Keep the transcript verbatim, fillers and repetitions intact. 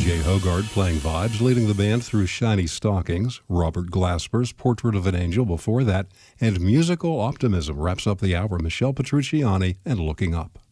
Jay Hogard playing vibes, leading the band through Shiny Stockings. Robert Glasper's Portrait of an Angel before that. And Musical Optimism wraps up the hour. Michelle Petrucciani and Looking Up.